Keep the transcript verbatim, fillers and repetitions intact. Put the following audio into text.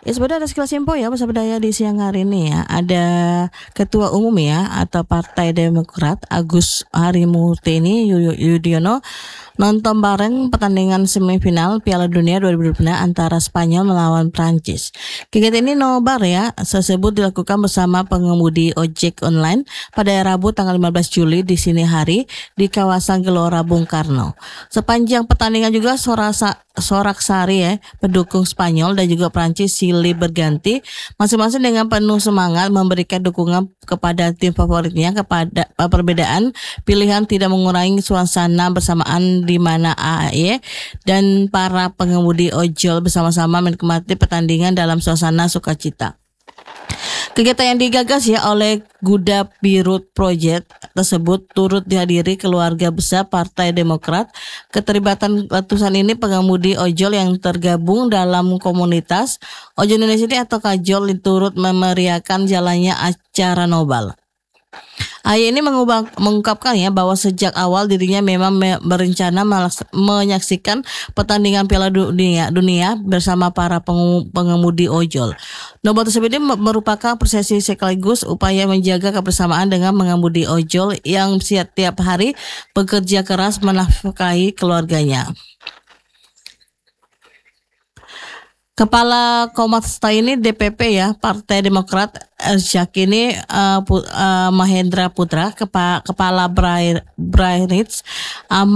Ya sebenarnya ada sekilas info ya bersama saya di siang hari ini ya. Ada Ketua Umum ya atau Partai Demokrat Agus Harimurti ini Yu- Yudhoyono nonton bareng pertandingan semifinal Piala Dunia dua ribu dua puluh dua antara Spanyol melawan Prancis. Kegiatan ini nobar ya, tersebut dilakukan bersama pengemudi ojek online pada Rabu tanggal lima belas Juli di sini hari di kawasan Gelora Bung Karno. Sepanjang pertandingan juga sorasa, sorak-sari ya, pendukung Spanyol dan juga Prancis silih berganti masing-masing dengan penuh semangat memberikan dukungan kepada tim favoritnya. Kepada perbedaan pilihan tidak mengurangi suasana bersamaan di mana A Y dan para pengemudi ojol bersama-sama menikmati pertandingan dalam suasana sukacita. Kegiatan yang digagas ya oleh Guda Birut Project tersebut turut dihadiri keluarga besar Partai Demokrat. Keterlibatan ratusan ini pengemudi ojol yang tergabung dalam komunitas Ojol Indonesia ini atau Kajol turut memeriahkan jalannya acara nobar. A Y ini mengubah, mengungkapkan ya bahwa sejak awal dirinya memang me, berencana melaks, menyaksikan pertandingan Piala Dunia, dunia bersama para pengum, pengemudi ojol. Nobar tersebut ini merupakan prosesi sekaligus upaya menjaga kebersamaan dengan pengemudi ojol yang setiap hari bekerja keras menafkahi keluarganya. Kepala Komasta ini D P P ya Partai Demokrat Erzaki ini uh, uh, Mahendra Putra, Kepa, Kepala Brairits